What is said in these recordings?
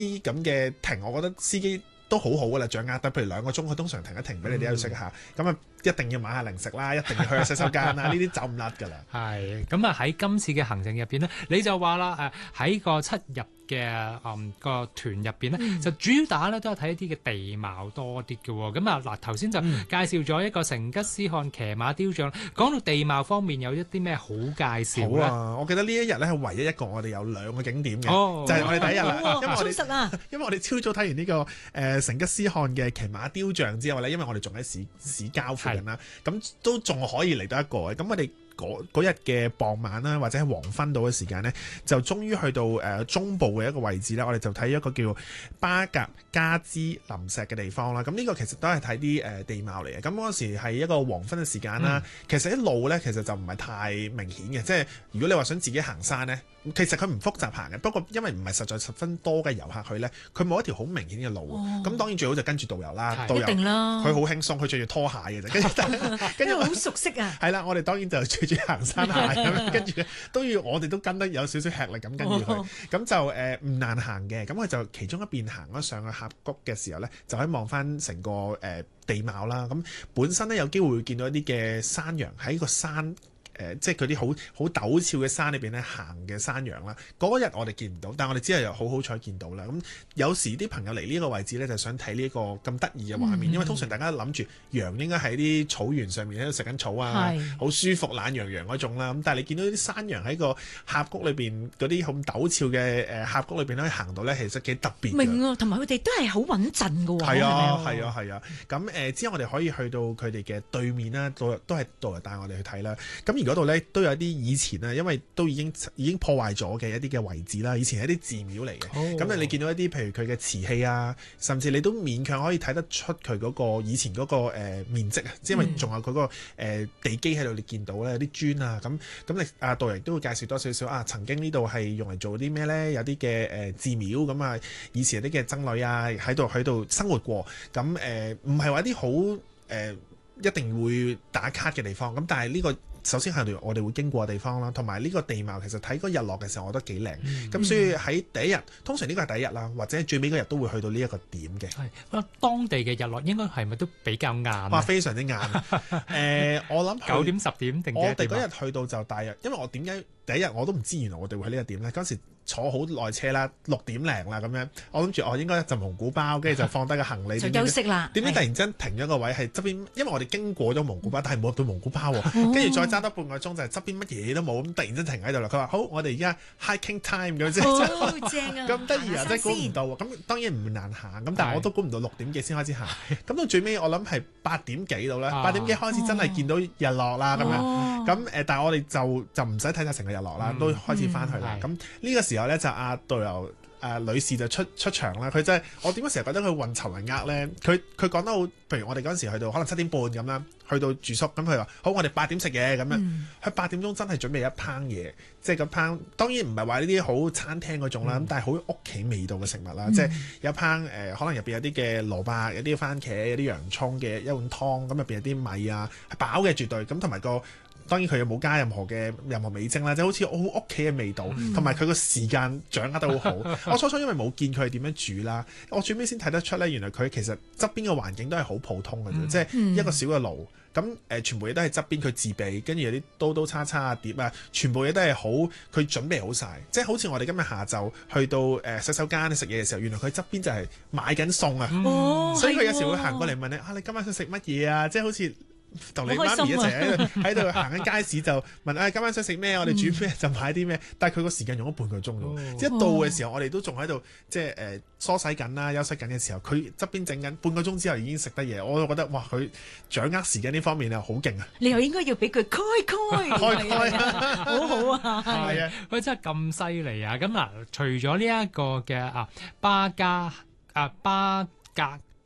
啲咁嘅停，我覺得司機都好好噶啦，掌握得。譬如2個鐘，佢通常停一停俾你哋休息下。咁啊，一定要買下零食啦，一定要去下洗手間啦，呢啲走唔甩噶啦。 係咁啊！喺今次嘅行程入邊呢，你就話啦喺個7日嘅個團入邊呢，就主打咧都係睇一啲嘅地貌多啲嘅喎。咁啊嗱，頭先就介紹咗一個成吉思汗騎馬雕像，講到地貌方面有一啲咩好介紹咧？ 好啊！我記得呢一日咧係唯一一個我哋有2個景點嘅，就係我哋第一日啦。因為我哋朝早睇完呢個成吉思汗嘅騎馬雕像之後咧，因為我哋仲喺市郊附近啦，咁都仲可以嚟到一個嘅。咁我哋嗰日嘅傍晚啦，或者係黃昏到嘅時間呢，就終於去到中部嘅一個位置啦。我哋就睇一個叫巴格加茲林石嘅地方啦。咁呢個其實都係睇啲地貌嚟嘅。咁嗰時係一個黃昏嘅時間啦。其實啲路呢，其實就唔係太明顯嘅。即係如果你話想自己行山呢，其實佢唔複雜行嘅。不過因為唔係實在十分多嘅遊客去呢，佢冇一條好明顯嘅路。咁當然最好就跟住導遊啦。導遊一定啦， 佢好輕鬆，佢着住拖鞋嘅啫。跟住好熟悉啊。 係啦，我哋當然就着住行山鞋咁，跟住我哋都跟得有少少吃力咁跟住佢，咁就唔難行嘅。咁佢就其中一邊行咗上去峽谷嘅時候咧，就可以望翻成個地貌啦。咁本身咧有機會會見到一啲嘅山羊喺個山。即係佢啲好陡峭嘅山裏邊咧行嘅山羊啦，嗰日我哋見唔到，但係我哋只係又好彩見到啦。咁有時啲朋友嚟呢個位置咧，就想睇呢個咁得意嘅畫面，因為通常大家諗住羊應該喺啲草原上面喺度食緊草啊，好舒服懶洋洋嗰種啦。咁但係你見到啲山羊喺個峽谷裏邊嗰啲咁陡峭嘅峽谷裏邊可以行到咧，其實幾特別。 明啊，同埋佢哋都係好穩陣㗎喎。 係啊，係啊，係啊。咁之後我哋可以去到佢哋嘅對面啦，都係導遊帶我哋去睇啦。咁嗰度咧都有啲以前啊，因為都已經破壞咗嘅一啲嘅遺址啦。以前係一啲寺廟嚟嘅，咁你見到一啲譬如佢嘅瓷器啊，甚至你都勉強可以睇得出佢嗰個以前嗰個面積啊，因為仲有佢個地基喺度，你見到咧有啲磚啊，咁你導遊都會介紹多少少啊，曾經呢度係用嚟做啲咩咧？有啲嘅寺廟咁啊，以前有啲嘅僧侶啊喺度生活過，咁唔係話啲好一定會打卡嘅地方，咁但係呢個首先係我哋會經過嘅地方啦，同埋呢個地貌其實睇個日落嘅時候，我覺得幾靚。咁所以喺第一日，通常呢個係第一日啦，或者最尾嗰日都會去到呢一個點嘅。 係，當地嘅日落應該係咪都比較晏？ 哇，非常之晏。我諗 9點10點定幾點？ 我哋嗰日去到就大約，因為我點解第一日我都唔知原來我哋會喺呢個點咧？嗰時坐好耐車啦，6點零啦咁樣，我諗住我應該一陣蒙古包，跟住就放低個行李就休息啦。 點知突然之間停咗個位係側邊，因為我哋經過咗蒙古包，但係冇入到蒙古包喎。跟住再揸多半個鐘，就係側邊乜嘢都冇，咁突然之間停喺度啦。佢話好，我哋而家 hiking time 咁啫， 好正啊！ 咁得意啊，真係估唔到。咁當然唔難行，咁但係我都估唔到6點幾先開始行。咁到最尾我諗係8點幾到啦，8點幾開始真係見到日落啦咁樣。咁但係我哋就唔使睇晒成個日落啦，都開始翻去啦。咁呢個時候咧就導遊女士就出場啦。佢真係我點解成日覺得佢運籌帷幄咧？佢講得好，譬如我哋嗰陣時去到可能7點半咁啦，去到住宿，咁佢話好，我哋8點食嘢咁樣。佢8點鐘真係準備一烹嘢，即係個烹當然唔係話呢啲好餐廳嗰種啦，咁但係好屋企味道嘅食物啦，即係有一烹可能入邊有啲嘅蘿蔔，有啲番茄，有啲洋葱嘅一碗湯，咁入邊有啲米啊，係飽嘅絕對。咁同埋當然佢又冇加任何味精啦，即係好似好屋企嘅味道，同埋佢個時間掌握得好好。我初因為冇見佢係點樣煮啦，我最尾先睇得出咧，原來佢其實側邊嘅環境都係好普通嘅啫，即係一個小嘅爐，咁全部嘢都係側邊佢自備，跟住有啲刀叉啊碟啊，全部嘢都係好佢準備好晒，即係好似我哋今日下晝去到洗手間食嘢嘅時候，原來佢側邊就係買緊餸啊，所以佢有時會行過嚟問你你今晚想食乜嘢啊？即係好似同你媽咪一齊喺度行緊街市，就問今晚想食咩？我哋煮咩就買啲咩。但係佢個時間用咗半個鐘咯，即係到嘅時候，我哋都仲喺度即係梳洗緊啦、休息緊嘅時候，佢側邊整緊半個鐘之後已經食得嘢，我就覺得哇！佢掌握時間呢方面好勁啊！ 你又應該要俾佢開好好啊！ 係啊， 喂，真係咁犀利啊！咁嗱，除咗呢一個嘅巴格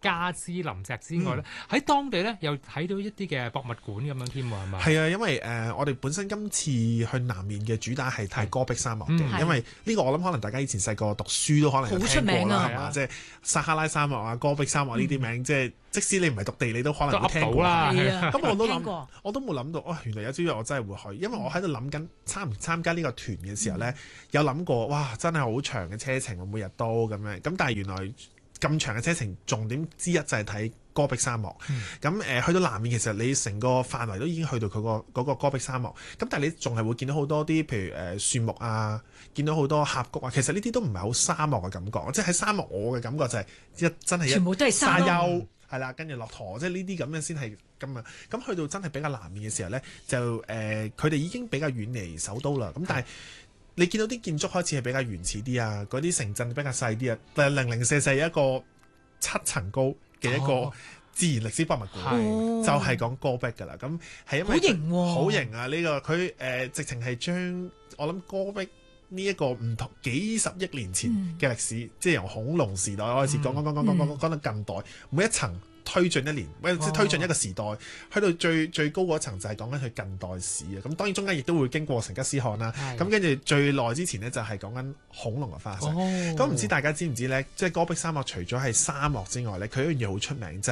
加茲林石之外咧，喺當地咧又睇到一啲嘅博物館咁樣添喎，係嘛？ 係啊，因為我哋本身今次去南面嘅主打係睇戈壁沙漠嘅，因為呢個我諗可能大家以前細個讀書都可能有聽過啦，係嘛？即係撒哈拉沙漠啊、戈壁沙漠呢啲名，即使你唔係讀地理都可能會聽過啦。咁我都冇諗到，原來有朝一日我真係會去，因為我喺度諗緊參唔參加呢個團嘅時候咧，有諗過，哇！真係好長嘅車程，我每日都咁樣。咁但係原來咁長嘅車程，重點之一就係睇戈壁沙漠。咁去到南面，其實你成個範圍都已經去到佢嗰個戈壁沙漠。咁但係你仲係會見到好多啲，譬如樹木啊，見到好多峽谷啊。其實呢啲都唔係好沙漠嘅感覺，即係喺沙漠我嘅感覺就係真係全部都係沙丘。係啦，跟住駱駝，即係呢啲咁樣先係咁啊！咁去到真係比較南面嘅時候咧，就佢哋已經比較遠離首都啦。咁但係你見到啲建築開始係比較原始啲啊，嗰啲城鎮比較細啲啊，但係零零舍舍一個7層高嘅一個自然歷史博物館，就係講戈壁㗎啦。咁係因為好型喎， 好型啊！呢個佢直情係將我諗戈壁呢一個唔同幾十億年前嘅歷史，即係由恐龍時代開始講到近代，每一層推進一年，即係推進一個時代，去到最高嗰層就係講緊佢近代史啊！咁當然中間亦都會經過成吉思汗啦，咁跟住最耐之前呢，就係講緊恐龍嘅化石。咁唔知大家知唔知呢？即係戈壁沙漠除咗係沙漠之外呢，佢有一樣嘢好出名。